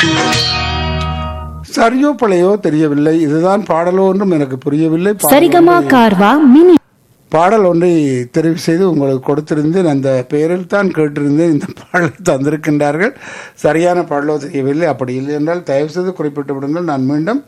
சரியோ பழையோ தெரியவில்லை, இதுதான் பாடலோ ஒன்றும் எனக்கு புரியவில்லை. சரிகமா கார்வா மினி பாடல் ஒன்றை தெரிவு செய்து உங்களுக்கு கொடுத்திருந்தேன். அந்த பெயரில் தான் கேட்டிருந்தேன். இந்த பாடல் தந்திருக்கின்றார்கள். சரியான பாடலோ தெரியவில்லை. அப்படி இல்லை என்றால் தயவு செய்து குறிப்பிட்டு விடுங்கள். நான் மீண்டும்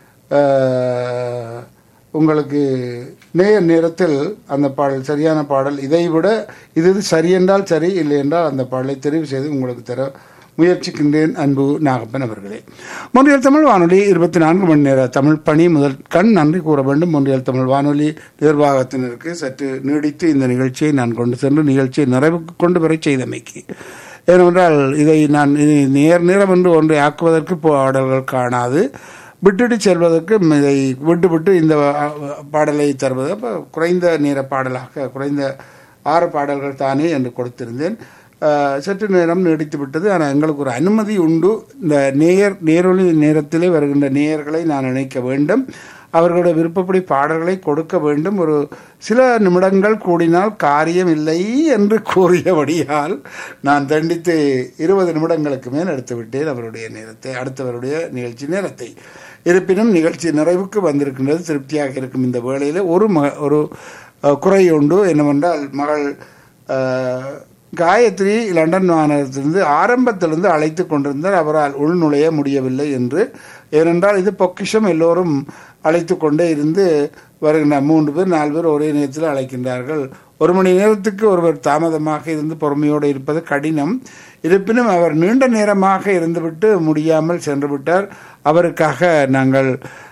உங்களுக்கு நேரத்தில் அந்த பாடல் சரியான பாடல், இதை விட இது சரி என்றால் சரி, இல்லை என்றால் அந்த பாடலை தெரிவு செய்து உங்களுக்கு தர முயற்சிக்கின்றேன். அன்பு நாகப்பன் அவர்களே, மொன்றியல் தமிழ் வானொலி 24 மணி நேர தமிழ் பணி முதல் நன்றி கூற வேண்டும். மொன்றியல் தமிழ் வானொலி நிர்வாகத்தினருக்கு சற்று நீடித்து இந்த நிகழ்ச்சியை நான் கொண்டு சென்று நிகழ்ச்சியை நிறைவுக்கு கொண்டு வர செய்தமைக்கு. ஏனென்றால் இதை நான் நேரம் என்று ஒன்றை ஆக்குவதற்கு பாடல்கள் காணாது, விட்டுட்டு செல்வதற்கு இதை விட்டு இந்த பாடலை தருவது அப்போ குறைந்த நேர பாடலாக குறைந்த 6 பாடல்கள் தானே என்று கொடுத்திருந்தேன். சற்று நேரம் நீடித்து விட்டது. ஆனால் எங்களுக்கு ஒரு அனுமதி உண்டு. இந்த நேரொலி நேரத்திலே வருகின்ற நேயர்களை நான் இணைக்க வேண்டும், அவர்களுடைய விருப்பப்படி பாடல்களை கொடுக்க வேண்டும். ஒரு சில நிமிடங்கள் கூடினால் காரியம் இல்லை என்று கூறியபடியால் நான் தண்டித்து 20 நிமிடங்களுக்கு மேல் எடுத்து விட்டேன் அவருடைய நேரத்தை, அடுத்தவருடைய நிகழ்ச்சி நேரத்தை. இருப்பினும் நிகழ்ச்சி நிறைவுக்கு வந்திருக்கின்றது, திருப்தியாக இருக்கும். இந்த வேளையில் ஒரு குறை உண்டு. என்னவென்றால் மகள் காயத்ரி லண்டன் மாநகரத்திலிருந்து ஆரம்பத்திலிருந்து அழைத்து கொண்டிருந்தார். அவரால் உள்நுழைய முடியவில்லை என்று. ஏனென்றால் இது பொக்கிஷம், எல்லோரும் அழைத்து கொண்டே இருந்து வருகின்ற 3 பேர் 4 பேர் ஒரே நேரத்தில் அழைக்கின்றார்கள். 1 மணி நேரத்துக்கு ஒருவர் தாமதமாக இருந்து பொறுமையோடு இருப்பது கடினம். இருப்பினும் அவர் நீண்ட நேரமாக இருந்துவிட்டு முடியாமல் சென்று விட்டார். அவருக்காக நாங்கள்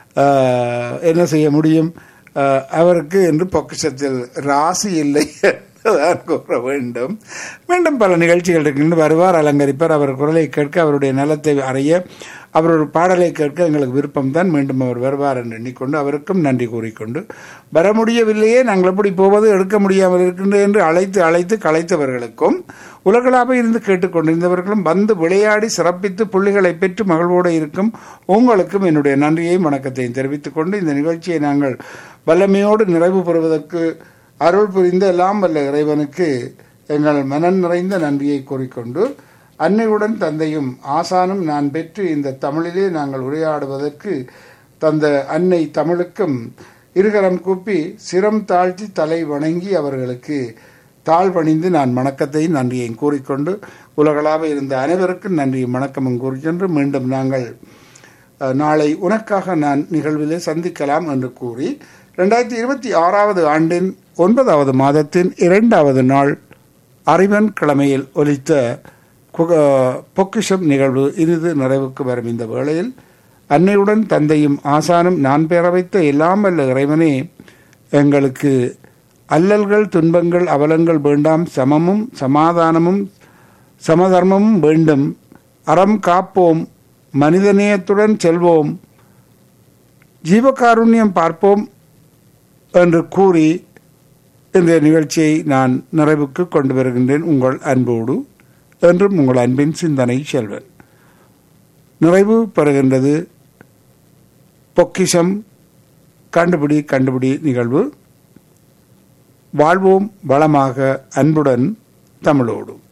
என்ன செய்ய முடியும்? அவருக்கு என்று பொக்கிஷத்தில் ராசி இல்லை கூற வேண்டும். மீண்டும் பல நிகழ்ச்சிகள் இருக்கின்றன. வருவார், அலங்கரிப்பார். அவர் குரலை கேட்க, அவருடைய நலத்தை அறிய, அவருடைய பாடலை கேட்க எங்களுக்கு விருப்பம்தான். மீண்டும் அவர் வருவார் என்று எண்ணிக்கொண்டு அவருக்கும் நன்றி கூறிக்கொண்டு, வர முடியவில்லையே, நாங்கள் எப்படி போவது, எடுக்க முடியாமல் இருக்கின்றோம் என்று அழைத்து கலைத்தவர்களுக்கும், உலகளாக இருந்து கேட்டுக்கொண்டிருந்தவர்களும் வந்து விளையாடி சிறப்பித்து புள்ளிகளை பெற்று மகிழ்வோடு இருக்கும் உங்களுக்கும் என்னுடைய நன்றியையும் வணக்கத்தையும் தெரிவித்துக் கொண்டு இந்த நிகழ்ச்சியை நாங்கள் வல்லமையோடு நிறைவு பெறுவதற்கு அருள் புரிந்த எல்லாம் வல்ல இறைவனுக்கு எங்கள் மனம் நிறைந்த நன்றியை கூறிக்கொண்டு, அன்னையுடன் தந்தையும் ஆசானும் நான் பெற்று இந்த தமிழிலே நாங்கள் உரையாடுவதற்கு தந்த அன்னை தமிழுக்கும் இருகரம் கூப்பி சிரம் தாழ்த்தி தலை வணங்கி அவர்களுக்கு தாழ் பணிந்து நான் வணக்கத்தையும் நன்றியையும் கூறிக்கொண்டு, உலகளாக இருந்த அனைவருக்கும் நன்றியும் வணக்கமும் கூறிக்கொண்டு, மீண்டும் நாங்கள் நாளை உனக்காக நான் நிகழ்விலே சந்திக்கலாம் என்று கூறி 2026 ஆண்டின் 9வது மாதத்தின் 2வது நாள் அறிவன் கிழமையில் ஒலித்த பொக்கிஷம் நிகழ்வு இறுதி நிறைவுக்கு வரும் இந்த வேளையில், அன்னையுடன் தந்தையும் ஆசானும் நான் பெற வைத்த எல்லாம் வல்ல இறைவனே, எங்களுக்கு அல்லல்கள் துன்பங்கள் அவலங்கள் வேண்டாம், சமமும் சமாதானமும் சமதர்மமும் வேண்டும், அறம் காப்போம், மனிதநேயத்துடன் செல்வோம், ஜீவகாருண்யம் பார்ப்போம் என்று கூறி இந்த நிகழ்ச்சியை நான் நிறைவுக்கு கொண்டு வருகின்றேன். உங்கள் அன்போடு என்றும் உங்கள் அன்பின் சிந்தனை செல்வன். நிறைவு பெறுகின்றது பொக்கிஷம் கண்டுபிடி நிகழ்வு. வாழ்வோம் வளமாக, அன்புடன் தமிழோடு.